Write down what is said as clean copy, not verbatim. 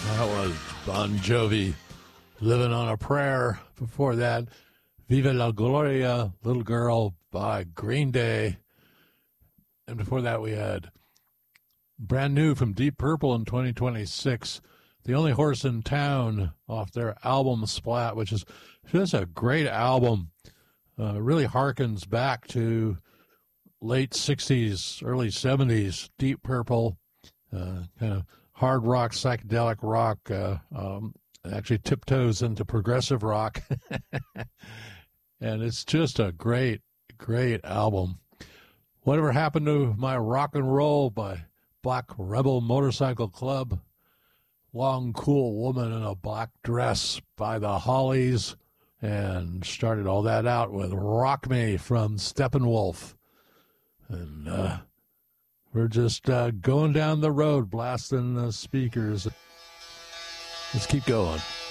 That was Bon Jovi, Living on a Prayer. Before that, Viva la Gloria, Little Girl by Green Day. And before that, we had brand new from Deep Purple in 2026, The Only Horse in Town, off their album Splat, which is just a great album. Really harkens back to late 60s, early 70s, Deep Purple, kind of hard rock, psychedelic rock, actually tiptoes into progressive rock. And it's just a great, great album. Whatever Happened to My Rock and Roll by Black Rebel Motorcycle Club. Long Cool Woman in a Black Dress by the Hollies. And started all that out with Rock Me from Steppenwolf. And we're just going down the road, blasting the speakers. Let's keep going.